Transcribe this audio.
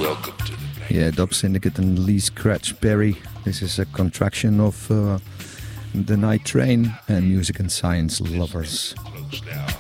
Yeah, Dub Syndicate and Lee Scratch Perry. This is a contraction of The Night Train and Music and Science Lovers. Close down.